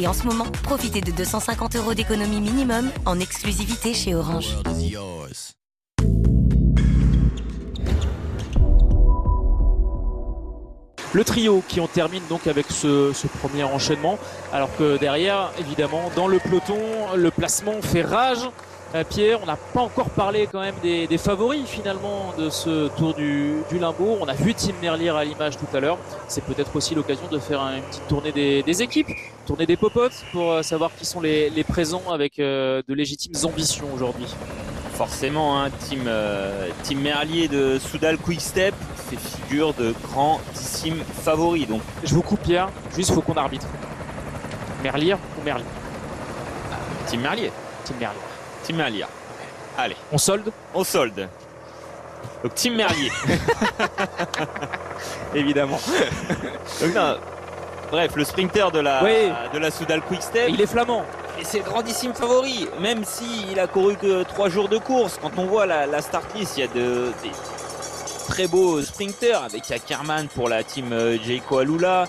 Et en ce moment, profitez de 250 € d'économie minimum en exclusivité chez Orange. Le trio qui on termine donc avec ce premier enchaînement, alors que derrière, évidemment, dans le peloton, le placement fait rage. Pierre, on n'a pas encore parlé quand même des favoris finalement de ce Tour du Limbourg. On a vu Tim Merlier à l'image tout à l'heure. C'est peut-être aussi l'occasion de faire une petite tournée des équipes, tournée des popotes pour savoir qui sont les présents avec de légitimes ambitions aujourd'hui. Forcément, hein, Tim Merlier de Soudal Quick-Step fait figure de grandissime favori. Donc. Je vous coupe Pierre, juste faut qu'on arbitre. Merlier ou Merlier? Tim Merlier. Tim Merlier. Tim Merlier. Allez. On solde? On solde. Donc Tim Merlier. Évidemment. Donc, non, bref, le sprinter de la Soudal Quick-Step. Il est flamand. Et c'est le grandissime favori, même s'il a couru que 3 jours de course. Quand on voit la start list, il y a des très beaux sprinters avec Ackermann pour la team Jayco Alula.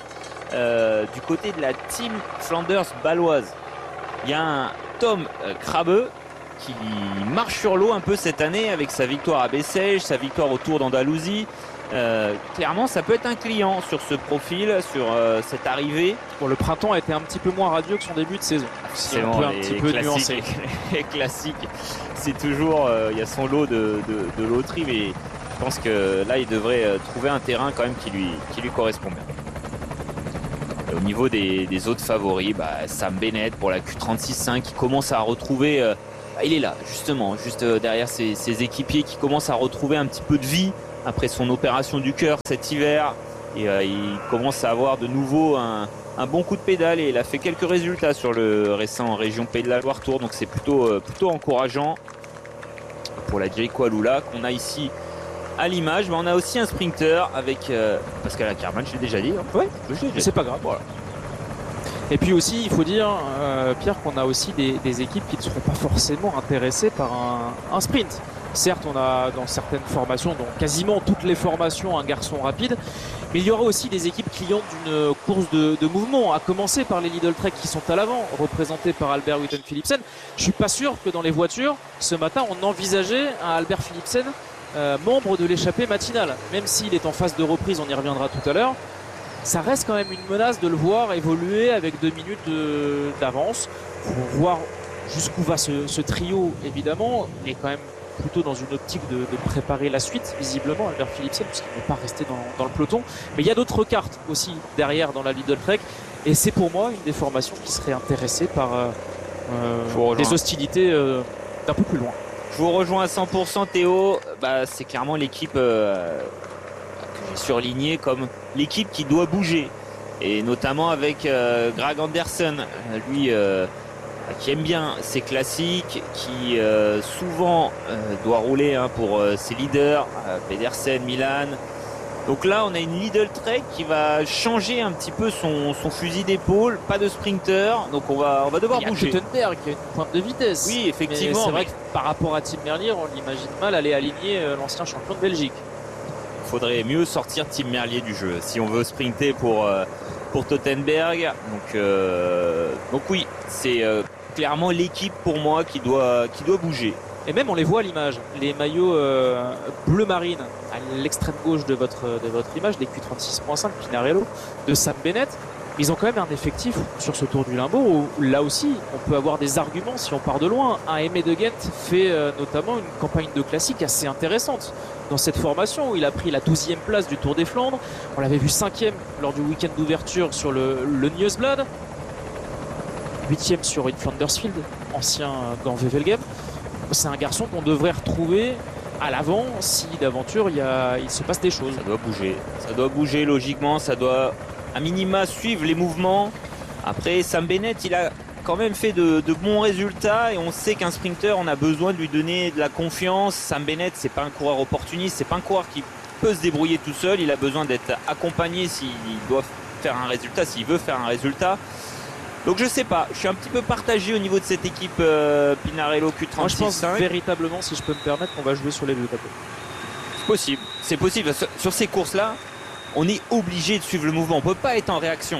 Du côté de la team Flanders baloise, il y a un Tom Krabbe qui marche sur l'eau un peu cette année avec sa victoire à Bessèges, sa victoire au Tour d'Andalousie. Clairement, ça peut être un client sur ce profil, sur cette arrivée. Bon, le printemps a été un petit peu moins radieux que son début de saison. C'est un petit peu nuancé. Les classiques, c'est toujours, il y a son lot de loterie, mais je pense que là, il devrait trouver un terrain quand même qui lui correspond bien. Et au niveau des autres favoris, Sam Bennett pour la Q36.5 qui commence à retrouver, il est là justement, juste derrière ses équipiers qui commencent à retrouver un petit peu de vie après son opération du cœur cet hiver, et il commence à avoir de nouveau un bon coup de pédale, et il a fait quelques résultats sur le récent région Pays de la Loire Tour, donc c'est plutôt encourageant pour la Jayco Alula qu'on a ici à l'image. Mais on a aussi un sprinter avec Pascal Ackermann, je l'ai déjà dit. Ouais, c'est pas grave. Voilà. Et puis aussi, il faut dire, Pierre, qu'on a aussi des équipes qui ne seront pas forcément intéressées par un sprint. Certes, on a dans certaines formations, dans quasiment toutes les formations, un garçon rapide, mais il y aura aussi des équipes clientes d'une course de mouvement, à commencer par les Lidl Trek qui sont à l'avant, représentés par Albert Witten-Philipsen. Je suis pas sûr que dans les voitures, ce matin, on envisageait un Albert Philipsen membre de l'échappée matinale. Même s'il est en phase de reprise, on y reviendra tout à l'heure, ça reste quand même une menace de le voir évoluer avec 2 minutes d'avance. Pour voir jusqu'où va ce trio, évidemment, il est quand même plutôt dans une optique de préparer la suite, visiblement, Albert Philipsen, puisqu'il n'est pas resté dans le peloton. Mais il y a d'autres cartes aussi derrière dans la Lidl Trek, et c'est pour moi une des formations qui serait intéressée par des hostilités d'un peu plus loin. Je vous rejoins à 100% Théo, c'est clairement l'équipe que j'ai surlignée comme l'équipe qui doit bouger, et notamment avec Greg Andersen, lui qui aime bien ses classiques, qui souvent doit rouler pour ses leaders, Pedersen, Milan. Donc là on a une Lidl Trek qui va changer un petit peu son fusil d'épaule, pas de sprinter, donc on va devoir bouger. Il y a Gutenberg qui a une pointe de vitesse. Oui, effectivement. Mais c'est vrai que par rapport à Tim Merlier, on l'imagine mal aller aligner l'ancien champion de Belgique. Il faudrait mieux sortir Tim Merlier du jeu si on veut sprinter pour Tottenberg. Donc oui, c'est clairement l'équipe pour moi qui doit bouger. Et même on les voit à l'image, les maillots bleu marine à l'extrême gauche de votre image, les Q36.5 Pinarello de Sam Bennett, ils ont quand même un effectif sur ce Tour du Limbourg où là aussi on peut avoir des arguments si on part de loin. Un Aimé de Ghent fait notamment une campagne de classique assez intéressante dans cette formation où il a pris la 12e place du Tour des Flandres. On l'avait vu 5e lors du week-end d'ouverture sur le Nieuwsblad, 8e sur une Flandersfield, ancien Gant Wevelgem. C'est un garçon qu'on devrait retrouver à l'avant si d'aventure il se passe des choses. Ça doit bouger logiquement, ça doit à minima suivre les mouvements. Après, Sam Bennett, il a quand même fait de bons résultats, et on sait qu'un sprinter, on a besoin de lui donner de la confiance. Sam Bennett, c'est pas un coureur opportuniste, c'est pas un coureur qui peut se débrouiller tout seul, il a besoin d'être accompagné s'il doit faire un résultat, s'il veut faire un résultat. Donc je sais pas, je suis un petit peu partagé au niveau de cette équipe Pinarello Q36. Moi je pense véritablement, si je peux me permettre, qu'on va jouer sur les deux tableaux. C'est possible. Sur ces courses-là, on est obligé de suivre le mouvement. On peut pas être en réaction.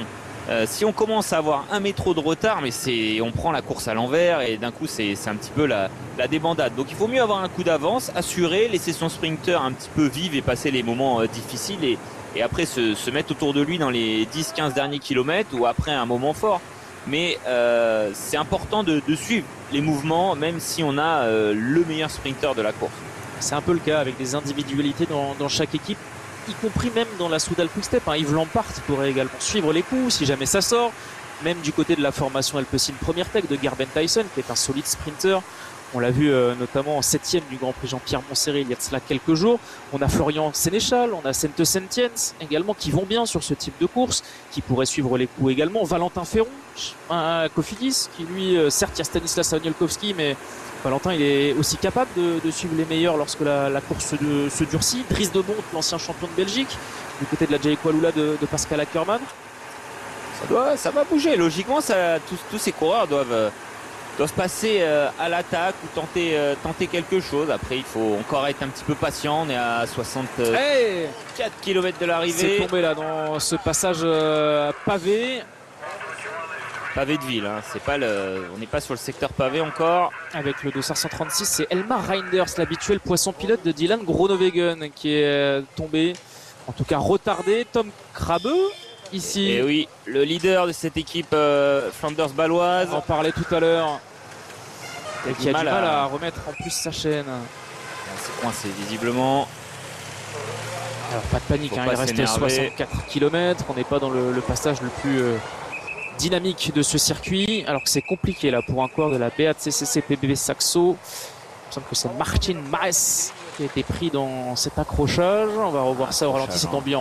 Si on commence à avoir un métro de retard, mais on prend la course à l'envers et d'un coup c'est un petit peu la débandade. Donc il faut mieux avoir un coup d'avance, assurer, laisser son sprinter un petit peu vivre et passer les moments difficiles et après se mettre autour de lui dans les 10-15 derniers kilomètres ou après un moment fort. Mais c'est important de suivre les mouvements même si on a le meilleur sprinter de la course. C'est un peu le cas avec des individualités dans chaque équipe, y compris même dans la Soudal Quick Step. Yves Lampart pourrait également suivre les coups si jamais ça sort. Même du côté de la formation Alpecin Première Tech de Gerben Tyson, qui est un solide sprinter. On l'a vu notamment en 7e du Grand Prix Jean-Pierre Montserrat il y a de cela quelques jours. On a Florian Sénéchal, on a Sente Sentiens également qui vont bien sur ce type de course, qui pourraient suivre les coups également. Valentin Ferron, un Cofidis, qui lui, certes il y a Stanislas Aniolkowski, mais Valentin il est aussi capable de suivre les meilleurs lorsque la course se durcit. Dries de Bondt, l'ancien champion de Belgique, du côté de la Jay Kwalula de Pascal Ackermann. Ça va bouger. Logiquement, tous ces coureurs doivent passer à l'attaque ou tenter quelque chose. Après, il faut encore être un petit peu patient. On est à 64 km de l'arrivée. C'est tombé là dans ce passage pavé. Pavé de ville, hein. On n'est pas sur le secteur pavé encore. Avec le dossard 136, c'est Elmar Reinders, l'habituel poisson pilote de Dylan Groenewegen, qui est tombé, en tout cas retardé. Tom Krabbe, ici. Et oui, le leader de cette équipe Flanders baloise. On en parlait tout à l'heure. Et qui a du mal à remettre en plus sa chaîne. C'est coincé visiblement. Alors pas de panique, il reste 64 km. On n'est pas dans le passage le plus dynamique de ce circuit. Alors que c'est compliqué là pour un coureur de la BACCC PBB Saxo. Il me semble que c'est Martin Maes qui a été pris dans cet accrochage. On va revoir ça au ralenti, cette ambiance.